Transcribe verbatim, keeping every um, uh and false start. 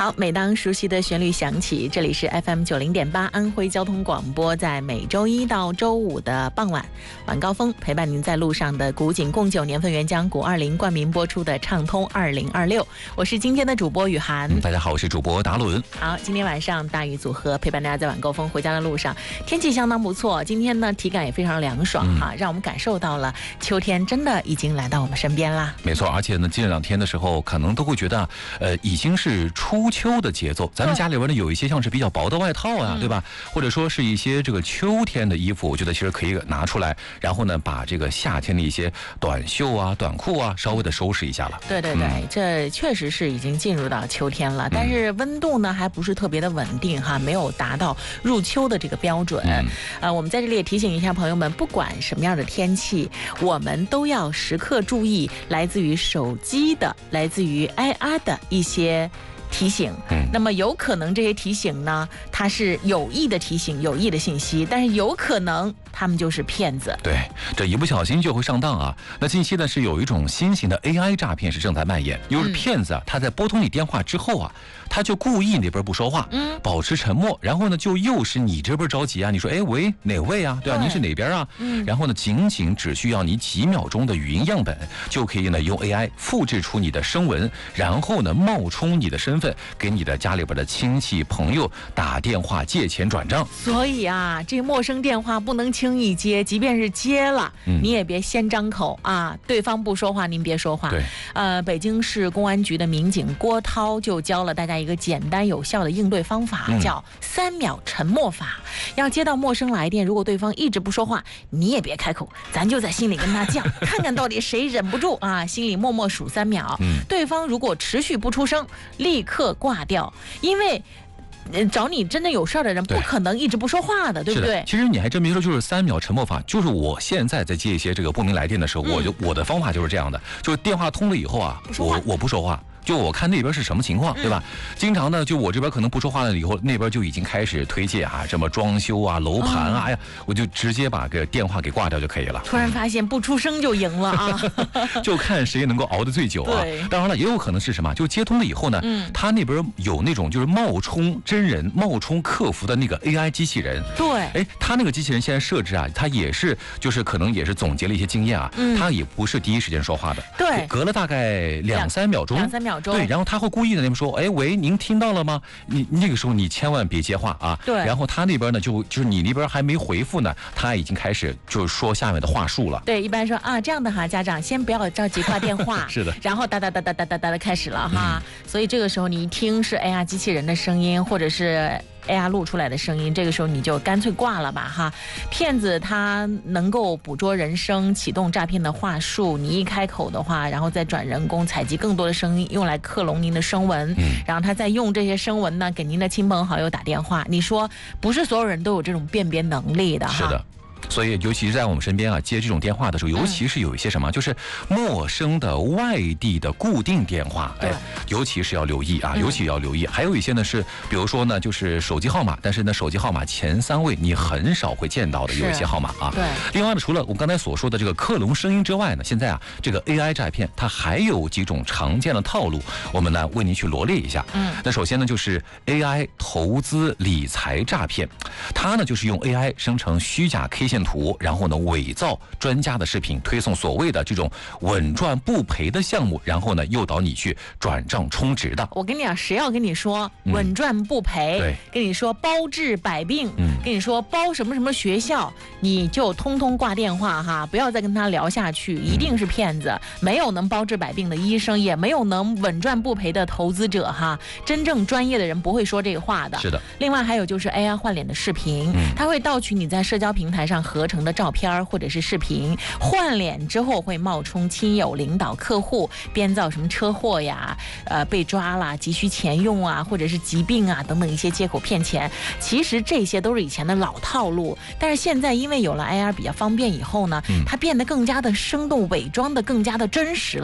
好，每当熟悉的旋律响起，这里是 F M 九零点八安徽交通广播，在每周一到周五的傍晚晚高峰，陪伴您在路上的古井贡酒年份原浆古二零冠名播出的畅通二零二六，我是今天的主播雨涵、 嗯。大家好，我是主播达伦。 好，今天晚上大雨组合陪伴大家在晚高峰回家的路上，天气相当不错，今天呢体感也非常凉爽哈、嗯，让我们感受到了秋天真的已经来到我们身边啦。 没错，而且呢，近两天的时候，可能都会觉得，呃，已经是初秋的节奏。咱们家里边呢，有一些像是比较薄的外套啊，嗯、对吧？或者说是一些这个秋天的衣服，我觉得其实可以拿出来，然后呢，把这个夏天的一些短袖啊、短裤啊，稍微的收拾一下了。 对对对，嗯、这确实是已经进入到秋天了，但是温度呢还不是特别的稳定哈，没有达到入秋的这个标准。嗯、呃，我们在这里也提醒一下朋友们，不管什么样的天气，我们都要时刻注意来自于手机的、来自于 A I 的一些提醒。嗯，那么有可能这些提醒呢，它是有意的提醒、有意的信息，但是有可能他们就是骗子。 对，这一不小心就会上当啊。那近期呢是有一种新型的 A I 诈骗是正在蔓延，又是骗子啊，他在拨通你电话之后啊，他就故意那边不说话，嗯，保持沉默，然后呢就诱使你这边着急啊，你说哎喂哪位啊，对啊，您是哪边啊？嗯，然后呢仅仅只需要你几秒钟的语音样本，就可以呢用 A I 复制出你的声纹，然后呢冒充你的身份，给你的家里边的亲戚朋友打电话借钱转账。 所以啊，这陌生电话不能轻易接，即便是接了，嗯、你也别先张口啊，对方不说话，您别说话。 对， 呃，北京市公安局的民警郭涛就教了大家一个简单有效的应对方法，嗯、叫三秒沉默法。要接到陌生来电，如果对方一直不说话，你也别开口，咱就在心里跟他犟，看看到底谁忍不住啊，心里默默数三秒。嗯、对方如果持续不出声，立刻挂掉，因为找你真的有事儿的人不可能一直不说话的， 对, 对不对？ 其实你还真别说，就是三秒沉默法，就是我现在在接一些这个不明来电的时候，嗯、我就我的方法就是这样的，就是电话通了以后啊，我我不说话。就我看那边是什么情况，对吧？嗯、经常呢，就我这边可能不说话了以后，那边就已经开始推介啊，什么装修啊、楼盘啊，哎呀，我就直接把个电话给挂掉就可以了。 突然发现不出声就赢了啊！ 就看谁能够熬得最久啊。当然了，也有可能是什么，就接通了以后呢，嗯、他那边有那种就是冒充真人、冒充客服的那个 A I 机器人。 对， 哎，他那个机器人现在设置啊，他也是就是可能也是总结了一些经验啊，嗯、他也不是第一时间说话的， 对， 隔了大概两三秒钟， 两三秒。 对，然后他会故意的那边说，哎喂，您听到了吗？你那个时候你千万别接话啊。 对。 然后他那边呢，就就是你那边还没回复呢，他已经开始就是说下面的话术了。 对，一般说啊这样的哈，家长先不要着急挂电话。 是的。 然后哒哒哒哒哒哒哒的开始了哈，嗯、所以这个时候你一听是 A I 机器人的声音，或者是A I 录出来的声音，这个时候你就干脆挂了吧哈。骗子他能够捕捉人声，启动诈骗的话术，你一开口的话，然后再转人工采集更多的声音，用来克隆您的声纹，嗯、然后他再用这些声纹呢给您的亲朋好友打电话。你说不是所有人都有这种辨别能力的哈。 是的。所以，尤其是在我们身边啊，接这种电话的时候，尤其是有一些什么，就是陌生的外地的固定电话，哎，尤其是要留意啊，尤其要留意。还有一些呢是，比如说呢，就是手机号码，但是呢，手机号码前三位你很少会见到的，有一些号码啊。 对。 另外呢，除了我们刚才所说的这个克隆声音之外呢，现在啊，这个 A I 诈骗它还有几种常见的套路，我们呢为您去罗列一下。嗯。那首先呢，就是 A I 投资理财诈骗，它呢就是用 A I 生成虚假 K 线图，然后呢伪造专家的视频，推送所谓的这种稳赚不赔的项目，然后呢诱导你去转账充值的。 我跟你讲，谁要跟你说稳赚不赔， 对、嗯， 跟你说包治百病，嗯，跟你说包什么什么学校，你就通通挂电话哈，不要再跟他聊下去，一定是骗子。嗯、没有能包治百病的医生，也没有能稳赚不赔的投资者哈。真正专业的人不会说这个话的。 是的。 另外还有就是 A I 换脸的视频，嗯、他会盗取你在社交平台上合成的照片或者是视频，换脸之后会冒充亲友、领导、客户，编造什么车祸呀、呃被抓啦、急需钱用啊，或者是疾病啊等等一些借口骗钱。其实这些都是以前的老套路，但是现在因为有了 A I 比较方便以后呢，嗯、它变得更加的生动，伪装的更加的真实了。